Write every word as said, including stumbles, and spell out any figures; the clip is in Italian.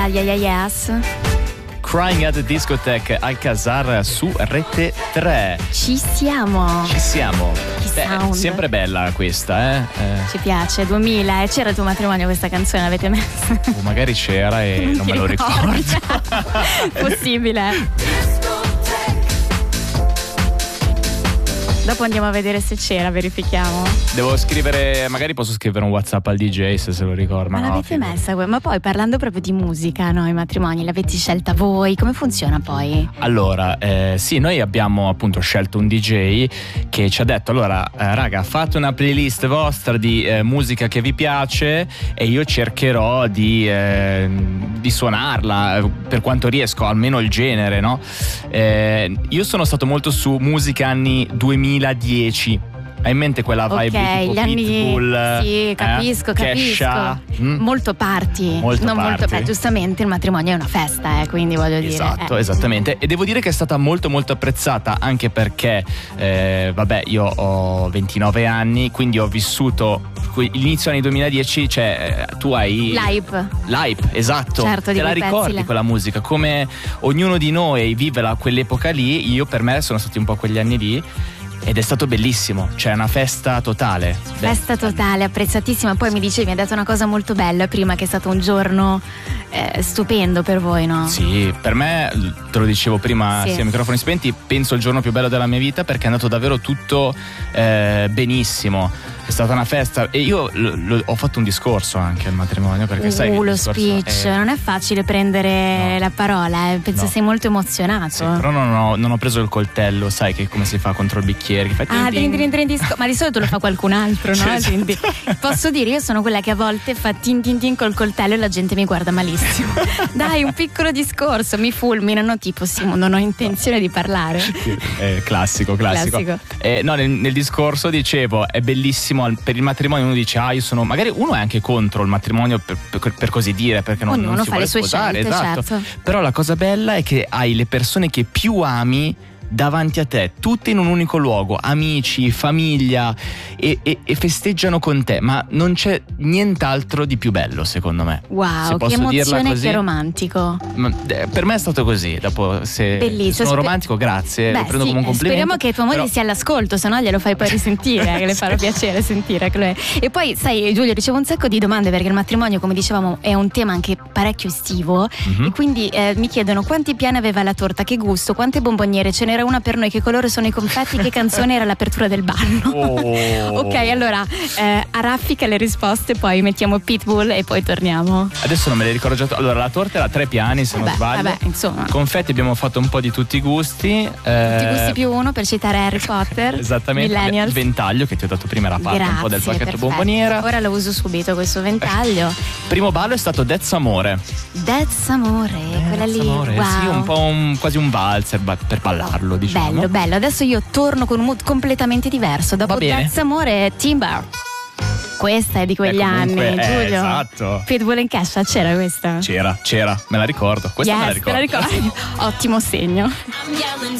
Yeah, yeah, yes. Crying at the Discotheque Alcazar su Rete tre. Ci siamo. Ci siamo. Che Beh, sound. sempre bella questa, eh? eh. Ci piace, duemila. E c'era il tuo matrimonio questa canzone, l'avete messa? Oh, magari c'era e non, non me lo ricordo. Possibile. Dopo andiamo a vedere se c'era, verifichiamo. Devo scrivere, magari posso scrivere un WhatsApp al D J se se lo ricorda. Ma no, l'avete figo. messa? Ma poi parlando proprio di musica, no? I matrimoni, l'avete scelta voi? Come funziona poi? Allora, eh, sì, noi abbiamo appunto scelto un D J che ci ha detto: allora, eh, raga, fate una playlist vostra di eh, musica che vi piace e io cercherò di, eh, di suonarla eh, per quanto riesco, almeno il genere, no? Eh, io sono stato molto su musica anni duemiladieci. Hai in mente quella vibe Ok, tipo gli anni. Pitbull? Sì, capisco, eh? capisco. Kesha? Mm? Molto party. Molto non molto party. beh, giustamente il matrimonio è una festa, eh, quindi voglio dire. Esatto, eh. esattamente. E devo dire che è stata molto molto apprezzata, anche perché eh, vabbè, io ho ventinove anni, quindi ho vissuto l'inizio anni duemiladieci, cioè eh, tu hai L'hype. L'hype, esatto. Certo, di te la quei pezzi ricordi là. quella musica, come ognuno di noi vive la, quell'epoca lì. Io per me sono stati un po' quegli anni lì ed è stato bellissimo, cioè una festa totale. Festa totale, apprezzatissima. Poi mi dicevi, mi hai detto una cosa molto bella prima, che è stato un giorno eh, stupendo per voi, no? Sì, per me, te lo dicevo prima, Sì. sia a microfoni spenti, penso il giorno più bello della mia vita, perché è andato davvero tutto eh, benissimo. È stata una festa e io l- l- ho fatto un discorso anche al matrimonio, perché Uh, sai che il lo discorso speech, è- non è facile prendere No. la parola, eh. Penso No. sei molto emozionato. Sì, però non ho, non ho preso il coltello, sai che come si fa contro il bicchiere, che fai Ah, tin tin. tin tin tin tin, ma di solito lo fa qualcun altro, no? Sì, Quindi esatto. posso dire, io sono quella che a volte fa tin tin tin col coltello e la gente mi guarda malissimo. Dai, un piccolo discorso, mi fulminano, tipo Simo, non ho intenzione di parlare. Sì, eh, classico, classico. Classico. Eh, no, nel, nel discorso dicevo, è bellissimo al- per il matrimonio. Uno dice, ah, io sono, magari uno è anche contro il matrimonio, per, per- per così dire, perché non, Ognuno non si fa vuole le sue sposare, scelte, esatto. certo. Però la cosa bella è che hai le persone che più ami davanti a te, tutte in un unico luogo, amici, famiglia, e, e- e festeggiano con te, ma non c'è nient'altro di più bello, secondo me. Se Wow, che posso dirla emozione, così. che romantico. Ma, eh, per me è stato così. Dopo, se Bellissimo. sono Spe- romantico, grazie, Beh, lo prendo sì, come un eh, complimento. speriamo che tua moglie però- sia all'ascolto, se no glielo fai poi risentire, che le farà Sì. piacere sentire che lo è. E poi, sai, Giulio, ricevo un sacco di domande perché il matrimonio, come dicevamo, è un tema anche parecchio estivo. Mhm. E quindi eh, mi chiedono quanti piani aveva la torta, che gusto, quante bomboniere, ce n'era una per noi, che colore sono i confetti, che canzone era l'apertura del ballo. Oh. Ok, allora eh, a raffica le risposte, poi mettiamo Pitbull e poi torniamo. Adesso non me le ricordo già. to- Allora, la torta era tre piani, se non Vabbè, sbaglio. vabbè, insomma. Confetti abbiamo fatto un po' di tutti i gusti. Tutti eh, gusti più uno, per citare Harry Potter. Esattamente. Il Millennials. ventaglio che ti ho dato prima era parte un po' del Grazie, pacchetto perfetto. bomboniera. Ora lo uso subito questo ventaglio. Primo ballo è stato That's Amore. That's Amore, quella That's lì. Amore, Wow. sì, un po' un, quasi un valzer ba- per ballarlo, diciamo. Bello, bello. Adesso io torno con un mood completamente diverso. Dopo Va bene. That's Amore, Timber. Questa è di quegli Eh, comunque, anni, eh, Giulio. esatto. Pitbull in Kesha, c'era questa? C'era, c'era, me la ricordo. Questa Yes, me la te ricordo. la ricordi? Ottimo segno. I'm yelling